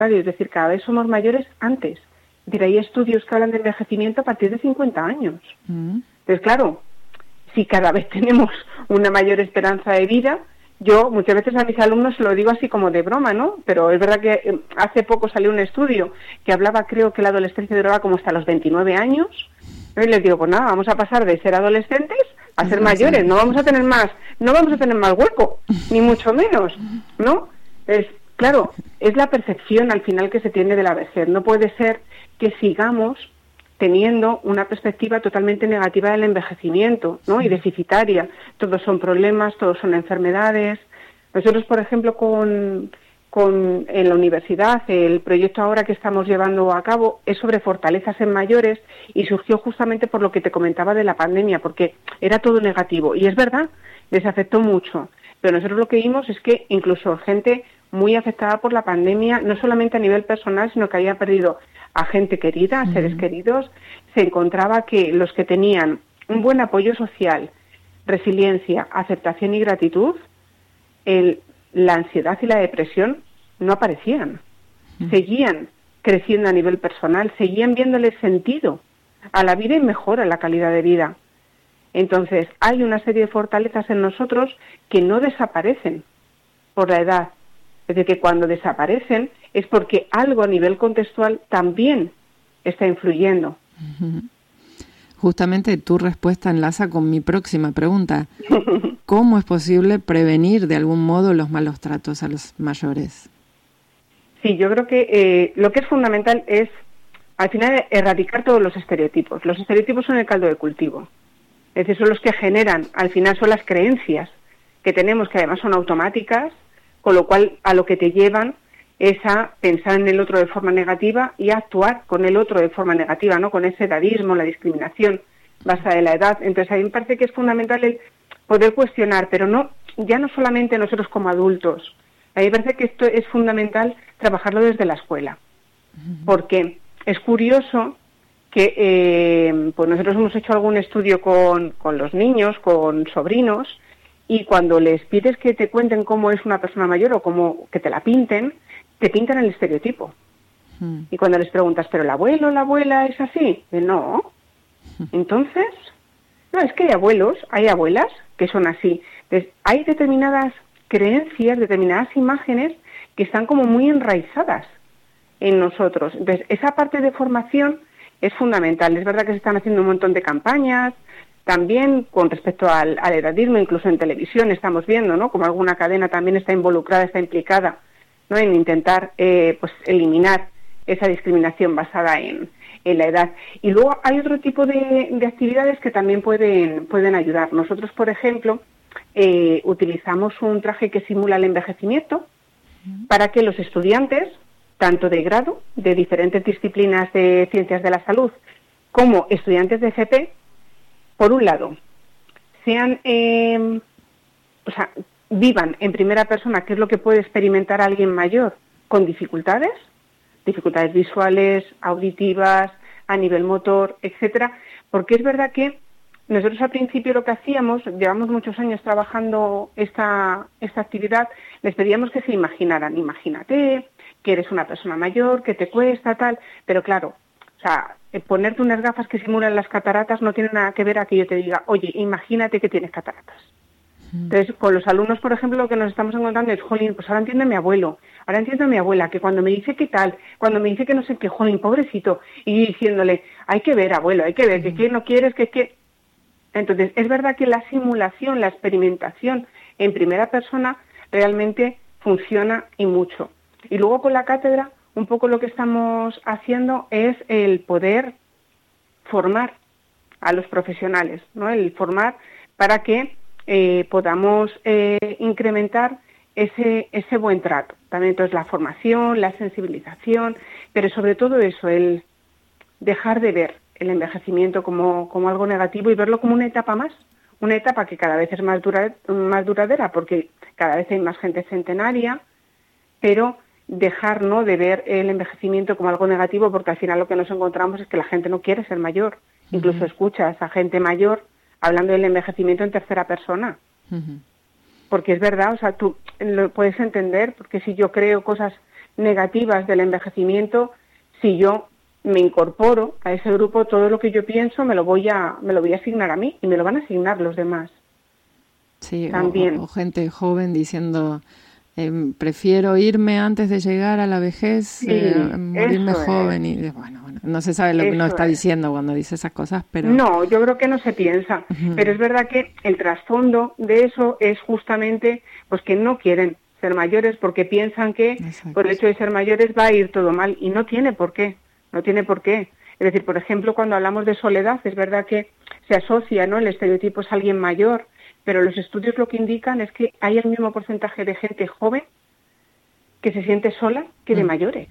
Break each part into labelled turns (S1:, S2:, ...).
S1: Claro, es decir, cada vez somos mayores antes. Es decir, hay estudios que hablan de envejecimiento a partir de 50 años. Entonces, claro, si cada vez tenemos una mayor esperanza de vida, yo muchas veces a mis alumnos se lo digo así como de broma, ¿no? Pero es verdad que hace poco salió un estudio que hablaba, creo que la adolescencia duraba como hasta los 29 años. Y les digo, pues nada, vamos a pasar de ser adolescentes a ser mayores, no vamos a tener más hueco, ni mucho menos, ¿no? Claro, es la percepción al final que se tiene de la vejez. No puede ser que sigamos teniendo una perspectiva totalmente negativa del envejecimiento, ¿no? Y deficitaria. Todos son problemas, todos son enfermedades. Nosotros, por ejemplo, en la universidad, el proyecto ahora que estamos llevando a cabo es sobre fortalezas en mayores y surgió justamente por lo que te comentaba de la pandemia, porque era todo negativo. Y es verdad, les afectó mucho. Pero nosotros lo que vimos es que incluso gente muy afectada por la pandemia, no solamente a nivel personal, sino que había perdido a gente querida, a seres queridos, se encontraba que los que tenían un buen apoyo social, resiliencia, aceptación y gratitud, la ansiedad y la depresión no aparecían. Seguían creciendo a nivel personal, seguían viéndole sentido a la vida y mejora la calidad de vida. Entonces, hay una serie de fortalezas en nosotros que no desaparecen por la edad. Es decir, que cuando desaparecen es porque algo a nivel contextual también está influyendo.
S2: Justamente tu respuesta enlaza con mi próxima pregunta. ¿Cómo es posible prevenir de algún modo los malos tratos a los mayores?
S1: Sí, yo creo que lo que es fundamental es, al final, erradicar todos los estereotipos. Los estereotipos son el caldo de cultivo. Es decir, son los que generan, al final son las creencias que tenemos, que además son automáticas, con lo cual a lo que te llevan es a pensar en el otro de forma negativa y a actuar con el otro de forma negativa, ¿no? Con ese edadismo, la discriminación basada en la edad. Entonces a mí me parece que es fundamental el poder cuestionar, pero ya no solamente nosotros como adultos. A mí me parece que esto es fundamental trabajarlo desde la escuela, porque es curioso que pues nosotros hemos hecho algún estudio con los niños, con sobrinos, y cuando les pides que te cuenten cómo es una persona mayor o cómo que te pintan el estereotipo. Y cuando les preguntas, ¿pero el abuelo o la abuela es así? No. Entonces, no, es que hay abuelos, hay abuelas que son así. Entonces, hay determinadas creencias, determinadas imágenes que están como muy enraizadas en nosotros. Entonces, esa parte de formación es fundamental. Es verdad que se están haciendo un montón de campañas, también con respecto al edadismo, incluso en televisión estamos viendo, ¿no? Como alguna cadena también está involucrada, está implicada, ¿no? En intentar pues eliminar esa discriminación basada en la edad. Y luego hay otro tipo de actividades que también pueden ayudar. Nosotros, por ejemplo, utilizamos un traje que simula el envejecimiento para que los estudiantes, tanto de grado, de diferentes disciplinas de ciencias de la salud, como estudiantes de FP, por un lado, vivan en primera persona qué es lo que puede experimentar alguien mayor con dificultades visuales, auditivas, a nivel motor, etcétera, porque es verdad que nosotros al principio lo que hacíamos, llevamos muchos años trabajando esta actividad, les pedíamos que se imaginaran, imagínate que eres una persona mayor, que te cuesta, tal, pero claro, ponerte unas gafas que simulan las cataratas no tiene nada que ver a que yo te diga, oye, imagínate que tienes cataratas. Entonces, con los alumnos, por ejemplo, lo que nos estamos encontrando es, jolín, pues ahora entiendo a mi abuelo, ahora entiendo a mi abuela, que cuando me dice qué tal, cuando me dice que no sé qué, jolín, pobrecito, y diciéndole, hay que ver, abuelo, hay que ver, que no quieres, que... Entonces, es verdad que la simulación, la experimentación en primera persona realmente funciona y mucho. Y luego con la cátedra, un poco lo que estamos haciendo es el poder formar a los profesionales, ¿no? El formar para que podamos incrementar ese buen trato. También entonces la formación, la sensibilización, pero sobre todo eso, el dejar de ver el envejecimiento como algo negativo y verlo como una etapa más, una etapa que cada vez es más duradera porque cada vez hay más gente centenaria, pero dejar, ¿no?, de ver el envejecimiento como algo negativo, porque al final lo que nos encontramos es que la gente no quiere ser mayor. Incluso escuchas a gente mayor hablando del envejecimiento en tercera persona. Porque es verdad, tú lo puedes entender, porque si yo creo cosas negativas del envejecimiento, si yo me incorporo a ese grupo, todo lo que yo pienso me lo voy a asignar a mí y me lo van a asignar los demás.
S2: Sí,
S1: también.
S2: O gente joven diciendo, prefiero irme antes de llegar a la vejez,
S1: Sí,
S2: morirme joven.
S1: es.
S2: Y bueno, no se sabe lo que uno está diciendo cuando dice esas cosas, pero...
S1: No, yo creo que no se piensa, pero es verdad que el trasfondo de eso es justamente pues que no quieren ser mayores porque piensan que por el hecho de ser mayores va a ir todo mal y no tiene por qué, no tiene por qué. Es decir, por ejemplo, cuando hablamos de soledad, es verdad que se asocia, ¿no? El estereotipo es alguien mayor, pero los estudios lo que indican es que hay el mismo porcentaje de gente joven que se siente sola que de mayores.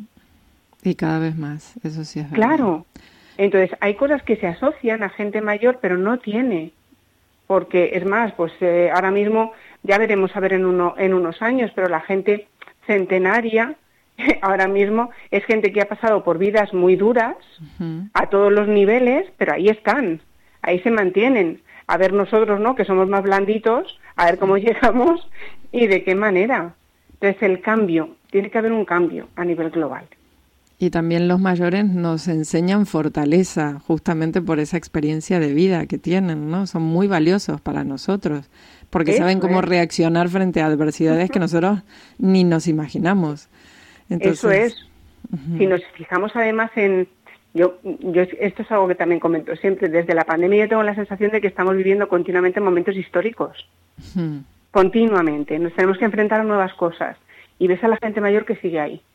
S2: Y cada vez más, eso sí es verdad.
S1: Claro. Entonces, hay cosas que se asocian a gente mayor, pero no tiene. Porque, es más, pues ahora mismo, ya veremos a ver en unos años, pero la gente centenaria, ahora mismo, es gente que ha pasado por vidas muy duras, a todos los niveles, pero ahí están, ahí se mantienen. A ver nosotros, ¿no?, que somos más blanditos, a ver cómo llegamos y de qué manera. Entonces, el cambio, tiene que haber un cambio a nivel global.
S2: Y también los mayores nos enseñan fortaleza, justamente por esa experiencia de vida que tienen, ¿no? Son muy valiosos para nosotros, porque saben cómo reaccionar frente a adversidades que nosotros ni nos imaginamos. Entonces,
S1: eso es. Si nos fijamos además en... Yo esto es algo que también comento siempre. Desde la pandemia yo tengo la sensación de que estamos viviendo continuamente momentos históricos. Continuamente. Nos tenemos que enfrentar a nuevas cosas. Y ves a la gente mayor que sigue ahí.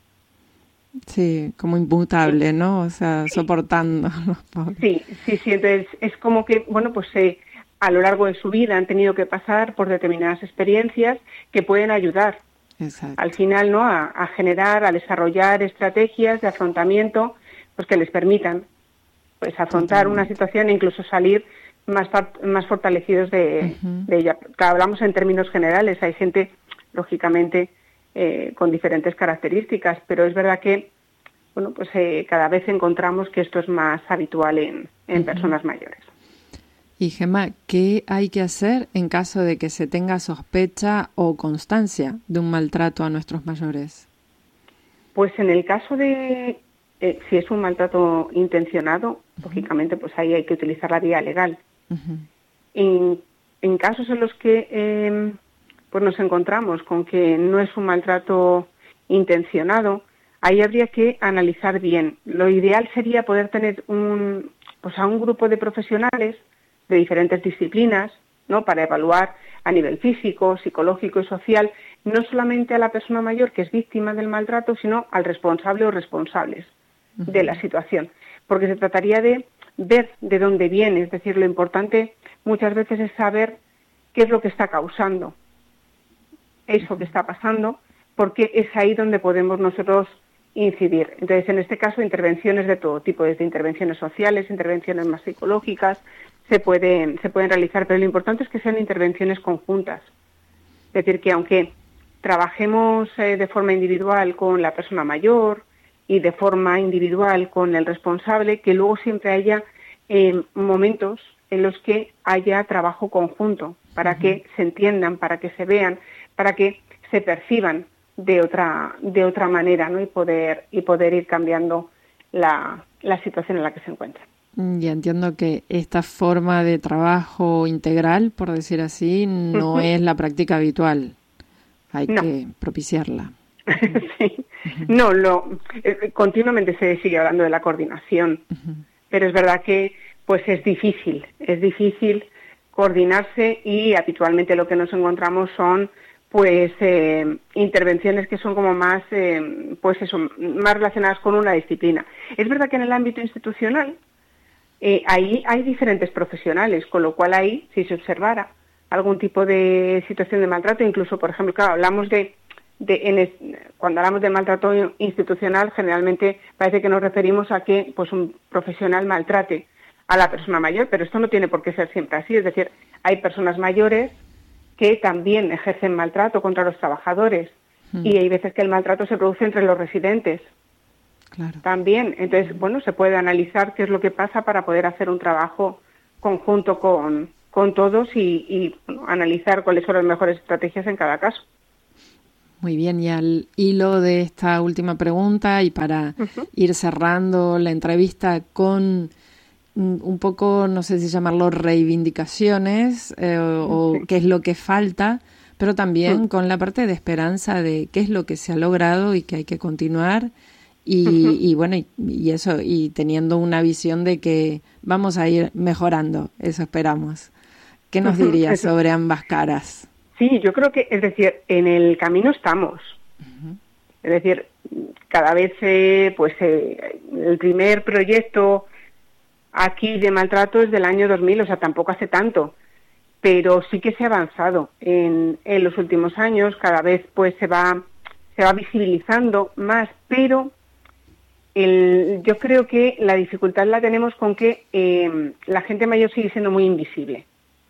S2: Sí, como imputable, ¿no? O sea, soportando.
S1: Sí. Entonces es como que, bueno, pues a lo largo de su vida han tenido que pasar por determinadas experiencias que pueden ayudar.
S2: Exacto.
S1: Al final, ¿no? A generar, a desarrollar estrategias de afrontamiento, pues que les permitan, pues afrontar una situación e incluso salir más fortalecidos de ella. Hablamos en términos generales. Hay gente, lógicamente, con diferentes características, pero es verdad que bueno, pues cada vez encontramos que esto es más habitual en personas mayores.
S2: Y Gemma, ¿qué hay que hacer en caso de que se tenga sospecha o constancia de un maltrato a nuestros mayores?
S1: Pues en el caso de si es un maltrato intencionado, lógicamente pues ahí hay que utilizar la vía legal. En casos en los que pues nos encontramos con que no es un maltrato intencionado, ahí habría que analizar bien. Lo ideal sería poder tener a un grupo de profesionales de diferentes disciplinas, ¿no?, para evaluar a nivel físico, psicológico y social, no solamente a la persona mayor que es víctima del maltrato, sino al responsable o responsables de la situación. Porque se trataría de ver de dónde viene, es decir, lo importante muchas veces es saber qué es lo que está causando eso que está pasando, porque es ahí donde podemos nosotros incidir. Entonces, en este caso, intervenciones de todo tipo, desde intervenciones sociales, intervenciones más psicológicas, se pueden realizar, pero lo importante es que sean intervenciones conjuntas. Es decir, que aunque trabajemos de forma individual con la persona mayor y de forma individual con el responsable, que luego siempre haya momentos en los que haya trabajo conjunto, para que se entiendan, para que se vean, para que se perciban de otra manera, ¿no?, y poder ir cambiando la situación en la que se encuentran.
S2: Ya entiendo que esta forma de trabajo integral, por decir así, no es la práctica habitual. Hay que propiciarla.
S1: Sí. No, continuamente se sigue hablando de la coordinación, pero es verdad que pues es difícil coordinarse y habitualmente lo que nos encontramos son pues intervenciones que son como más más relacionadas con una disciplina. Es verdad que en el ámbito institucional ahí hay diferentes profesionales, con lo cual ahí, si se observara algún tipo de situación de maltrato, incluso, por ejemplo, claro, hablamos cuando hablamos de maltrato institucional, generalmente parece que nos referimos a que pues un profesional maltrate a la persona mayor, pero esto no tiene por qué ser siempre así. Es decir, hay personas mayores que también ejercen maltrato contra los trabajadores y hay veces que el maltrato se produce entre los residentes.
S2: Claro.
S1: También. Entonces, bueno, se puede analizar qué es lo que pasa para poder hacer un trabajo conjunto con todos y analizar cuáles son las mejores estrategias en cada caso.
S2: Muy bien, y al hilo de esta última pregunta y para ir cerrando la entrevista con un poco, no sé si llamarlo reivindicaciones o qué es lo que falta, pero también con la parte de esperanza de qué es lo que se ha logrado y que hay que continuar y bueno, y eso, y teniendo una visión de que vamos a ir mejorando, eso esperamos. ¿Qué nos dirías sobre ambas caras?
S1: Sí, yo creo que, es decir, en el camino estamos. Es decir, cada vez, el primer proyecto aquí de maltrato es del año 2000, o sea, tampoco hace tanto, pero sí que se ha avanzado en los últimos años, cada vez pues se va visibilizando más, pero yo creo que la dificultad la tenemos con que la gente mayor sigue siendo muy invisible.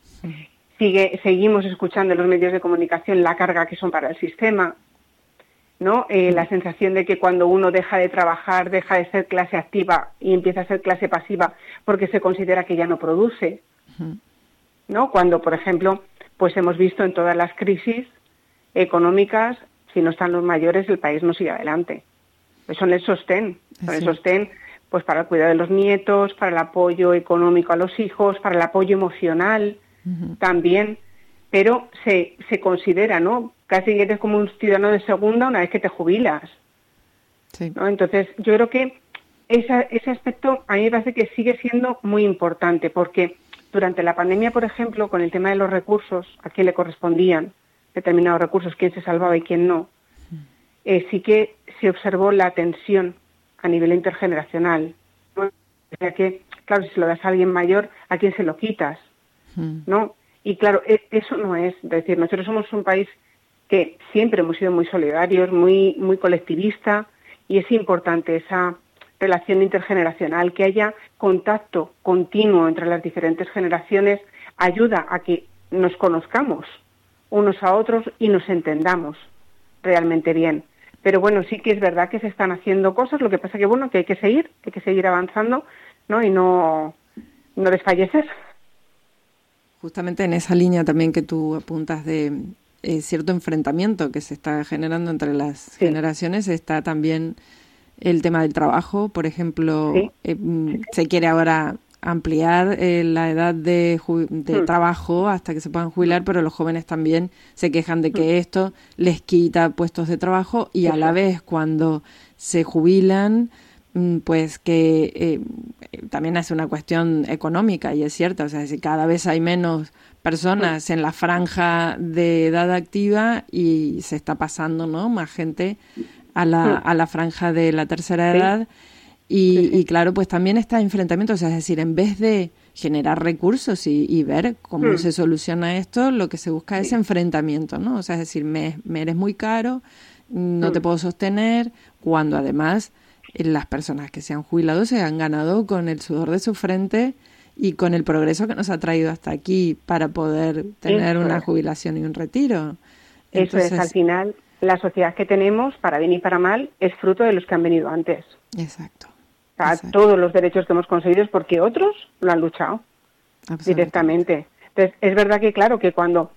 S1: Seguimos escuchando en los medios de comunicación la carga que son para el sistema, ¿no? La sensación de que cuando uno deja de trabajar, deja de ser clase activa y empieza a ser clase pasiva porque se considera que ya no produce, ¿no? Cuando, por ejemplo, pues hemos visto en todas las crisis económicas, si no están los mayores, el país no sigue adelante. Pues son el sostén, pues para el cuidado de los nietos, para el apoyo económico a los hijos, para el apoyo emocional, también, pero se considera, ¿no? Casi eres como un ciudadano de segunda una vez que te jubilas, ¿no? Entonces, yo creo que ese aspecto a mí me parece que sigue siendo muy importante, porque durante la pandemia, por ejemplo, con el tema de los recursos, a quién le correspondían determinados recursos, quién se salvaba y quién no, sí que se observó la tensión a nivel intergeneracional, ¿no? O sea que, claro, si se lo das a alguien mayor, ¿a quién se lo quitas? ¿No? Y claro, eso no es decir, nosotros somos un país que siempre hemos sido muy solidarios, muy colectivista, y es importante esa relación intergeneracional, que haya contacto continuo entre las diferentes generaciones, ayuda a que nos conozcamos unos a otros y nos entendamos realmente bien. Pero bueno, sí que es verdad que se están haciendo cosas, lo que pasa que bueno, que hay que seguir avanzando, ¿no? Y no desfallecer.
S2: Justamente en esa línea también que tú apuntas de cierto enfrentamiento que se está generando entre las generaciones, está también el tema del trabajo. Por ejemplo, se quiere ahora ampliar la edad de trabajo hasta que se puedan jubilar, pero los jóvenes también se quejan de que esto les quita puestos de trabajo y a la vez cuando se jubilan, pues que también es una cuestión económica y es cierto, o sea, si cada vez hay menos personas en la franja de edad activa y se está pasando, ¿no? Más gente a la franja de la tercera edad y claro, pues también está enfrentamiento, o sea, es decir, en vez de generar recursos y ver cómo se soluciona esto, lo que se busca es enfrentamiento, ¿no? O sea, es decir, me eres muy caro, no te puedo sostener, cuando además las personas que se han jubilado se han ganado con el sudor de su frente y con el progreso que nos ha traído hasta aquí para poder tener una jubilación y un retiro. Entonces,
S1: al final, la sociedad que tenemos, para bien y para mal, es fruto de los que han venido antes.
S2: Exacto.
S1: O sea, todos los derechos que hemos conseguido es porque otros lo han luchado directamente. Entonces, es verdad que, claro, que cuando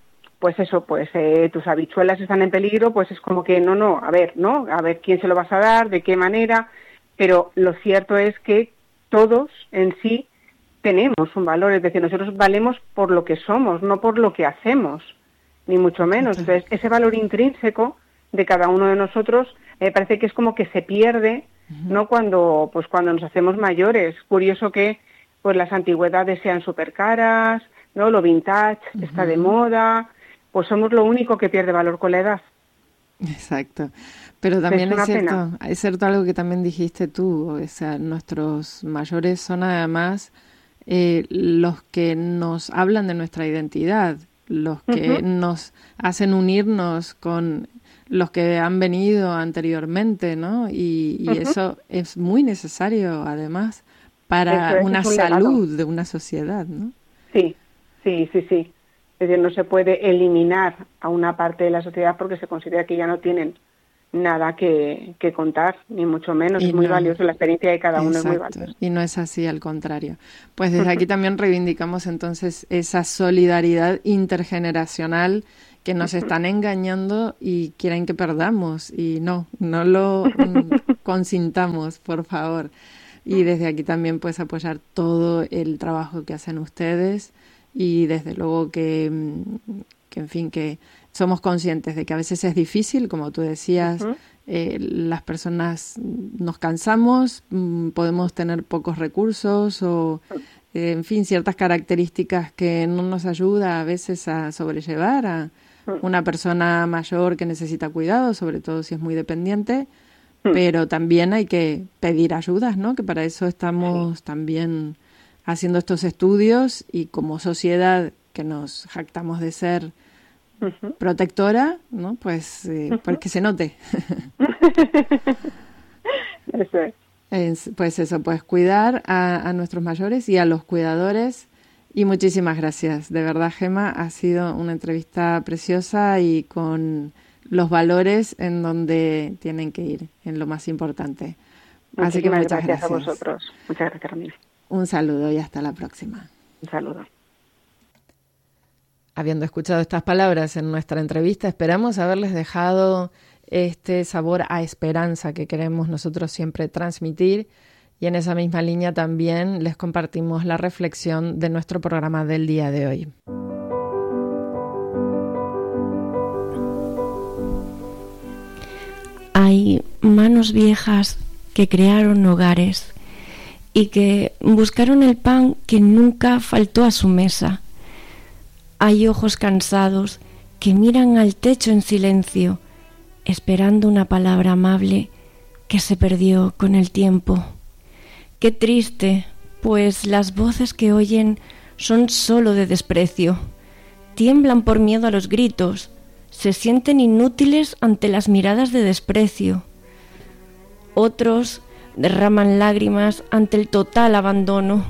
S1: tus habichuelas están en peligro, pues es como que a ver quién se lo vas a dar, de qué manera, pero lo cierto es que todos en sí tenemos un valor, es decir, nosotros valemos por lo que somos, no por lo que hacemos, ni mucho menos. Entonces, ese valor intrínseco de cada uno de nosotros me parece que es como que se pierde, ¿no? Cuando nos hacemos mayores. Curioso que pues las antigüedades sean súper caras, ¿no? Lo vintage está de moda. Pues somos lo único que pierde valor con la edad.
S2: Exacto. Pero también es cierto algo que también dijiste tú, o sea, nuestros mayores son además los que nos hablan de nuestra identidad, los que nos hacen unirnos con los que han venido anteriormente, ¿no? Y eso es muy necesario además para una salud de una sociedad, ¿no?
S1: Sí. Es decir, no se puede eliminar a una parte de la sociedad porque se considera que ya no tienen nada que contar, ni mucho menos. Es muy valioso, la experiencia de cada uno es muy valiosa.
S2: Y no es así, al contrario. Pues desde aquí también reivindicamos entonces esa solidaridad intergeneracional que nos están engañando y quieren que perdamos, y no lo consintamos, por favor. Y desde aquí también puedes apoyar todo el trabajo que hacen ustedes, y desde luego que en fin, que somos conscientes de que a veces es difícil, como tú decías. Las personas nos cansamos, podemos tener pocos recursos o, en fin, ciertas características que no nos ayuda a veces a sobrellevar a una persona mayor que necesita cuidado, sobre todo si es muy dependiente, pero también hay que pedir ayudas, ¿no? Que para eso estamos también haciendo estos estudios, y como sociedad que nos jactamos de ser protectora, ¿no? Pues que se note.
S1: Eso es.
S2: Pues eso, pues cuidar a nuestros mayores y a los cuidadores. Y muchísimas gracias. De verdad, Gemma, ha sido una entrevista preciosa y con los valores en donde tienen que ir, en lo más importante. Así que muchas gracias
S1: a vosotros. Muchas gracias, Ramiro.
S2: Un saludo y hasta la próxima.
S1: Un saludo.
S2: Habiendo escuchado estas palabras en nuestra entrevista, esperamos haberles dejado este sabor a esperanza que queremos nosotros siempre transmitir, y en esa misma línea también les compartimos la reflexión de nuestro programa del día de hoy.
S3: Hay manos viejas que crearon hogares y que buscaron el pan que nunca faltó a su mesa. Hay ojos cansados que miran al techo en silencio, esperando una palabra amable que se perdió con el tiempo. Qué triste, pues las voces que oyen son solo de desprecio. Tiemblan por miedo a los gritos, se sienten inútiles ante las miradas de desprecio. Otros derraman lágrimas ante el total abandono.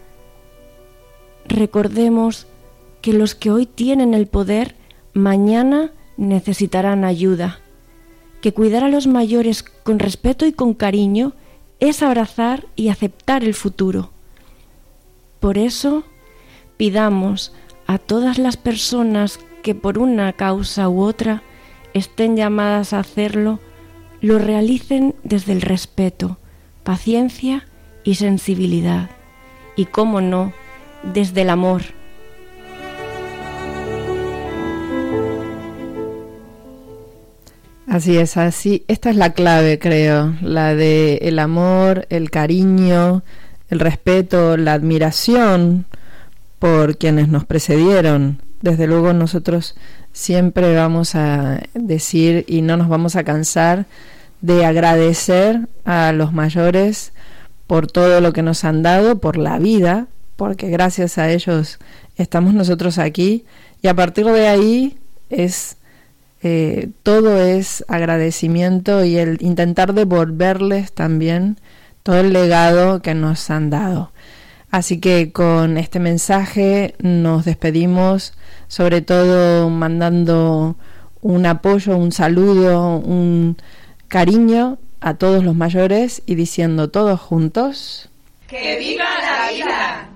S3: Recordemos que los que hoy tienen el poder, mañana necesitarán ayuda. Que cuidar a los mayores con respeto y con cariño es abrazar y aceptar el futuro. Por eso, pidamos a todas las personas que por una causa u otra estén llamadas a hacerlo, lo realicen desde el respeto, paciencia y sensibilidad. Y, cómo no, desde el amor.
S2: Así es, así. Esta es la clave, creo, la de el amor, el cariño, el respeto, la admiración por quienes nos precedieron. Desde luego nosotros siempre vamos a decir y no nos vamos a cansar de agradecer a los mayores por todo lo que nos han dado, por la vida, porque gracias a ellos estamos nosotros aquí, y a partir de ahí todo es agradecimiento y el intentar devolverles también todo el legado que nos han dado. Así que con este mensaje nos despedimos, sobre todo mandando un apoyo, un saludo, un cariño a todos los mayores y diciendo todos juntos:
S4: ¡que viva la vida!